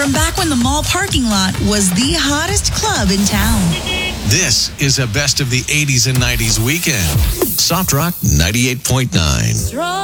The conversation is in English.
from back when the mall parking lot was the hottest club in town. This is a best of the 80s and 90s weekend. Soft Rock 98.9.